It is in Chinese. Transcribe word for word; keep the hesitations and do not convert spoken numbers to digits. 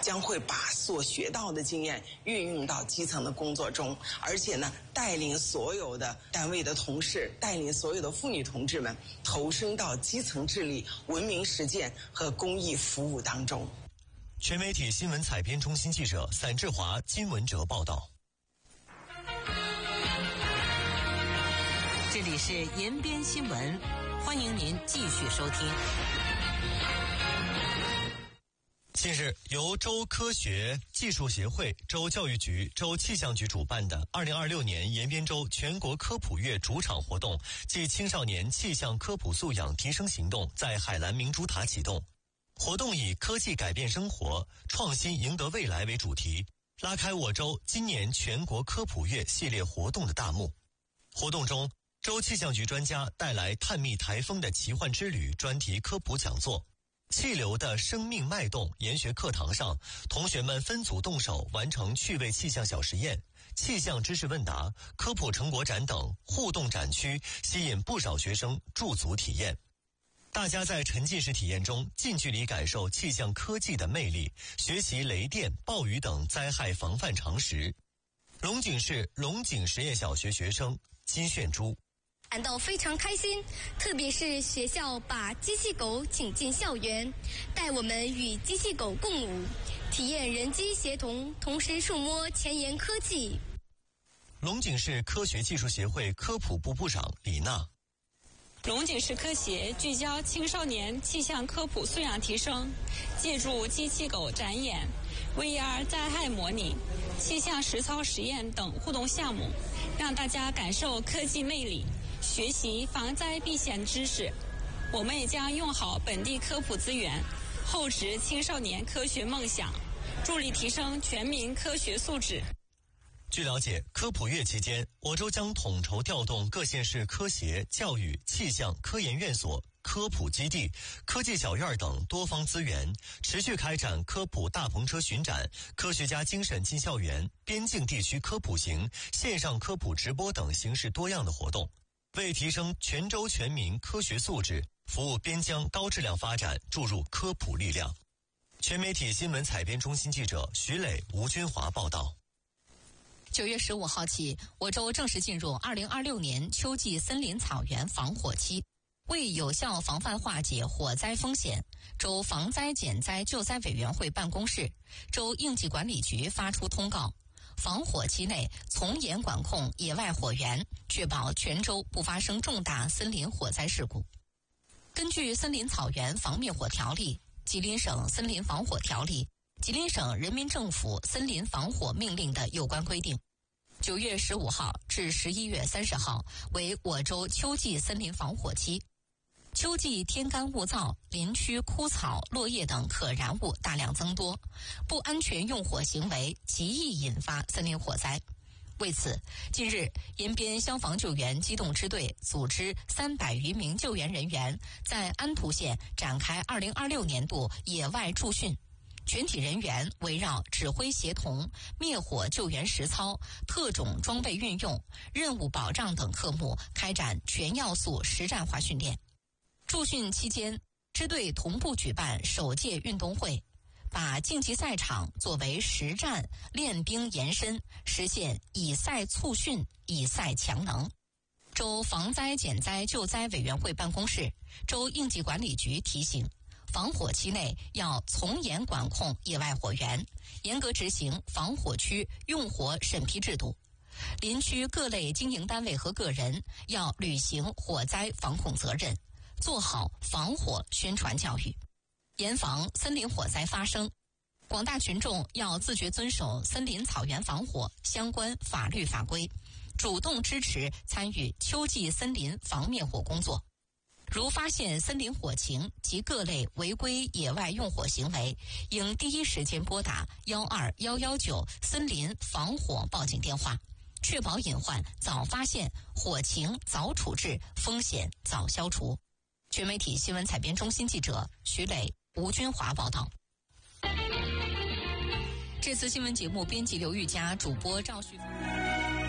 将会把所学到的经验运用到基层的工作中，而且呢，带领所有的单位的同事，带领所有的妇女同志们投身到基层治理、文明实践和公益服务当中。 全媒体新闻采编中心记者散志华、金文哲报道。 这里是延边新闻，欢迎您继续收听。 近日，由州科学技术协会、州教育局、州气象局主办的二零二六年延边州全国科普月主场活动暨青少年气象科普素养提升行动在海蓝明珠塔启动。活动以科技改变生活，创新赢得未来为主题，拉开我州今年全国科普月系列活动的大幕。活动中，州气象局专家带来探秘台风的奇幻之旅专题科普讲座。气流的生命脉动研学课堂上，同学们分组动手完成趣味气象小实验、气象知识问答、科普成果展等互动展区，吸引不少学生驻足体验。大家在沉浸式体验中近距离感受气象科技的魅力，学习雷电、暴雨等灾害防范常识。龙井市龙井实验小学学生金炫珠感到非常开心，特别是学校把机器狗请进校园，带我们与机器狗共舞，体验人机协同，同时触摸前沿科技。 龙井市科学技术协会科普部部长李娜， 龙井市科协聚焦青少年气象科普素养提升，借助机器狗展演、V R 灾害模拟、气象实操实验等互动项目，让大家感受科技魅力，学习防灾避险知识。我们也将用好本地科普资源，厚植青少年科学梦想，助力提升全民科学素质。 据了解，科普月期间，我州将统筹调动各县市科协、教育、气象、科研院所、科普基地、科技小院等多方资源，持续开展科普大篷车巡展、科学家精神进校园、边境地区科普行、线上科普直播等形式多样的活动，为提升全州全民科学素质、服务边疆高质量发展注入科普力量。全媒体新闻采编中心记者徐磊、吴军华报道。 九月十五号起，我州正式进入二零二六年秋季森林草原防火期。为有效防范化解火灾风险，州防灾减灾救灾委员会办公室、州应急管理局发出通告，防火期内从严管控野外火源，确保全州不发生重大森林火灾事故。根据《森林草原防灭火条例》、吉林省森林防火条例、吉林省人民政府森林防火命令的有关规定，九月十五号至十一月三十号为我州秋季森林防火期。秋季天干物燥，林区枯草、落叶等可燃物大量增多，不安全用火行为极易引发森林火灾。为此，近日延边消防救援机动支队组织三百余名救援人员在安图县展开二零二六年度野外驻训。全体人员围绕指挥协同、灭火救援实操、特种装备运用、任务保障等科目开展全要素实战化训练。驻训期间，支队同步举办首届运动会，把竞技赛场作为实战练兵延伸，实现以赛促训、以赛强能。州防灾减灾救灾委员会办公室、州应急管理局提醒，防火期内要从严管控野外火源，严格执行防火区用火审批制度。林区各类经营单位和个人要履行火灾防控责任，做好防火宣传教育，严防森林火灾发生。广大群众要自觉遵守森林草原防火相关法律法规，主动支持参与秋季森林防灭火工作。如发现森林火情及各类违规野外用火行为，应第一时间拨打幺二幺幺九森林防火报警电话，确保隐患早发现，火情早处置，风险早消除。全媒体新闻采编中心记者徐磊、吴军华报道。这次新闻节目编辑刘玉佳，主播赵旭。